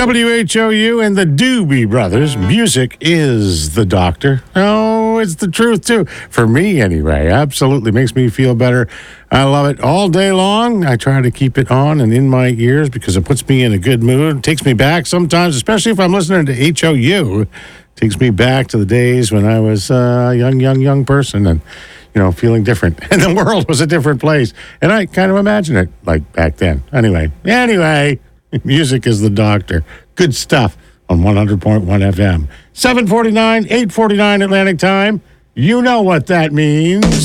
WHOU and the Doobie Brothers. Music is the doctor. Oh, it's the truth, too. For me, anyway. Absolutely makes me feel better. I love it all day long. I try to keep it on and in my ears because it puts me in a good mood. It takes me back sometimes, especially if I'm listening to HOU. It takes me back to the days when I was a young person and, feeling different. And the world was a different place. And I kind of imagine it like back then. Anyway. Music is the doctor. Good stuff on 100.1 FM. 7:49, 8:49 Atlantic time. You know what that means.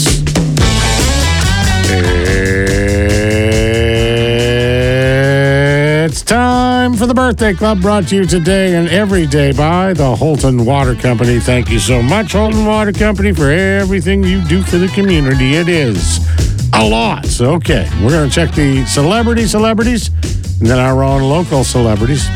It's time for the Birthday Club, brought to you today and every day by the Holton Water Company. Thank you so much, Holton Water Company, for everything you do for the community. It is a lot. Okay, we're going to check the celebrities, and then our own local celebrities.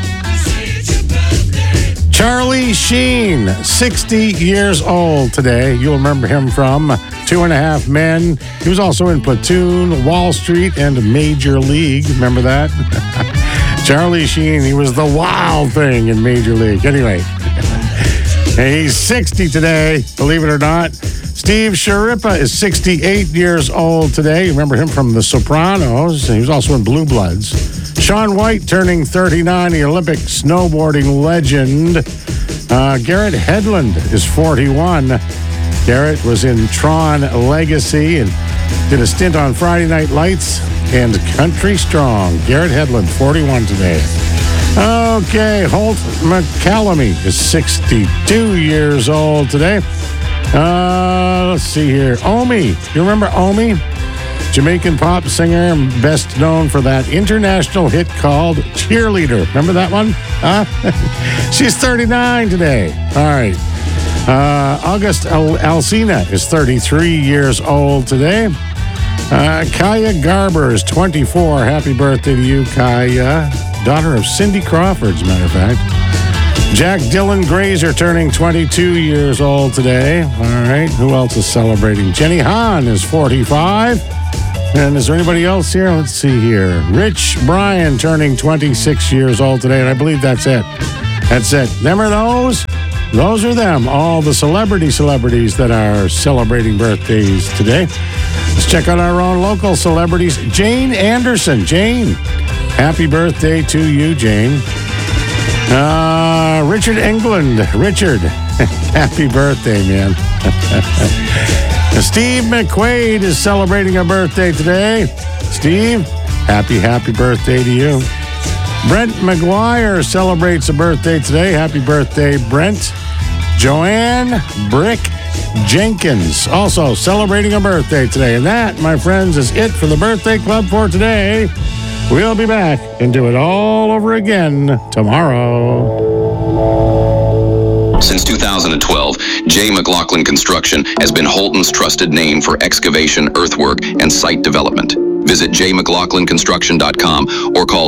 Charlie Sheen, 60 years old today. You'll remember him from 2.5 Men. He was also in Platoon, Wall Street, and Major League. Remember that? Charlie Sheen, he was the wild thing in Major League. Anyway, he's 60 today, believe it or not. Steve Sharippa is 68 years old today. You remember him from The Sopranos. He was also in Blue Bloods. Shaun White turning 39, the Olympic snowboarding legend. Garrett Hedlund is 41. Garrett was in Tron Legacy and did a stint on Friday Night Lights and Country Strong. Garrett Hedlund, 41 today. Okay, Holt McCallamy is 62 years old today. Let's see here. Omi. You remember Omi? Jamaican pop singer, best known for that international hit called Cheerleader. Remember that one? She's 39 today. All right. August Alsina is 33 years old today. Kaya Garber is 24. Happy birthday to you, Kaya. Daughter of Cindy Crawford, as a matter of fact. Jack Dylan Grazer turning 22 years old today. All right. Who else is celebrating? Jenny Han is 45. And is there anybody else here? Let's see here. Rich Brian turning 26 years old today. And I believe that's it. That's it. Them are those? Those are them. All the celebrities that are celebrating birthdays today. Let's check out our own local celebrities. Jane Anderson. Jane, happy birthday to you, Jane. Richard England. Richard, happy birthday, man. Steve McQuaid is celebrating a birthday today. Steve, happy birthday to you. Brent McGuire celebrates a birthday today. Happy birthday, Brent. Joanne Brick Jenkins also celebrating a birthday today. And that, my friends, is it for the Birthday Club for today. We'll be back and do it all over again tomorrow. Since 2012, J. McLaughlin Construction has been Holton's trusted name for excavation, earthwork, and site development. Visit jmclaughlinconstruction.com or call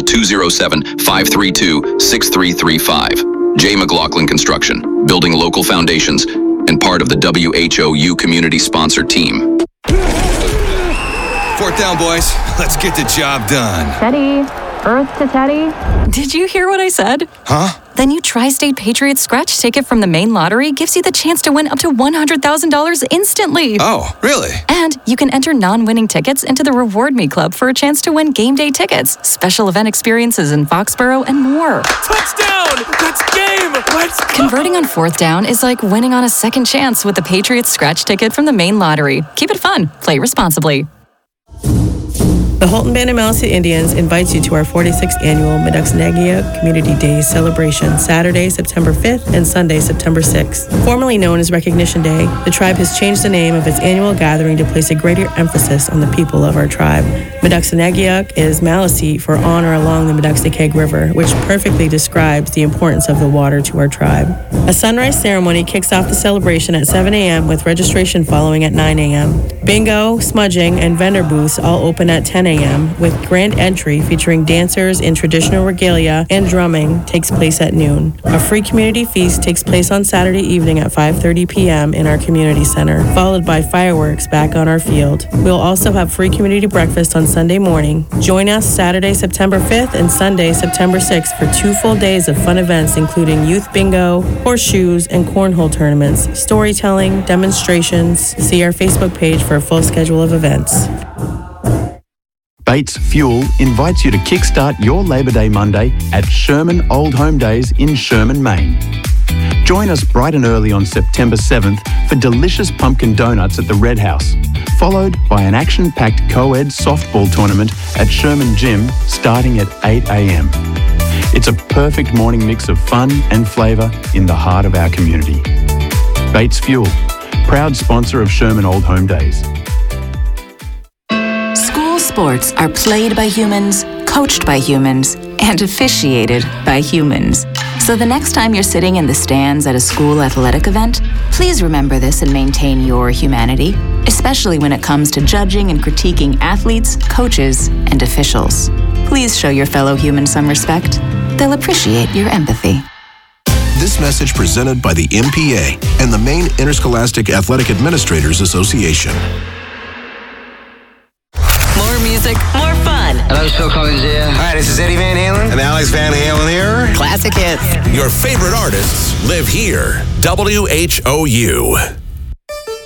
207-532-6335. J. McLaughlin Construction, building local foundations and part of the WHOU community-sponsored team. Fourth down, boys. Let's get the job done. Teddy. Earth to Teddy. Did you hear what I said? Huh? The new Tri-State Patriots scratch ticket from the main lottery gives you the chance to win up to $100,000 instantly. Oh, really? And you can enter non-winning tickets into the Reward Me Club for a chance to win game day tickets, special event experiences in Foxborough, and more. Touchdown! That's game! Let's go! Converting on fourth down is like winning on a second chance with the Patriots scratch ticket from the main lottery. Keep it fun. Play responsibly. The Holton Band of Maliseet Indians invites you to our 46th annual Meduxnegia Community Days celebration, Saturday, September 5th and Sunday, September 6th. Formerly known as Recognition Day, the tribe has changed the name of its annual gathering to place a greater emphasis on the people of our tribe. Meduxnegia is Maliseet for honor along the Meduxnequag River, which perfectly describes the importance of the water to our tribe. A sunrise ceremony kicks off the celebration at 7 a.m. with registration following at 9 a.m. Bingo, smudging, and vendor booths all open at 10 10 a.m., with grand entry featuring dancers in traditional regalia and drumming takes place at noon. A free community feast takes place on Saturday evening at 5:30 p.m. in our community center, followed by fireworks back on our field. We'll also have free community breakfast on Sunday morning. Join us Saturday, September 5th and Sunday, September 6th for 2 full days of fun events including youth bingo, horseshoes, and cornhole tournaments, storytelling, demonstrations. See our Facebook page for a full schedule of events. Bates Fuel invites you to kickstart your Labor Day Monday at Sherman Old Home Days in Sherman, Maine. Join us bright and early on September 7th for delicious pumpkin donuts at the Red House, followed by an action-packed co-ed softball tournament at Sherman Gym starting at 8 a.m. It's a perfect morning mix of fun and flavour in the heart of our community. Bates Fuel, proud sponsor of Sherman Old Home Days. School sports are played by humans, coached by humans, and officiated by humans. So the next time you're sitting in the stands at a school athletic event, please remember this and maintain your humanity, especially when it comes to judging and critiquing athletes, coaches, and officials. Please show your fellow humans some respect. They'll appreciate your empathy. This message presented by the MPA and the Maine Interscholastic Athletic Administrators Association. More music, more fun. Hello, Phil Collins here. Hi, this is Eddie Van Halen. And Alex Van Halen here. Classic hits. Your favorite artists live here. WHOU.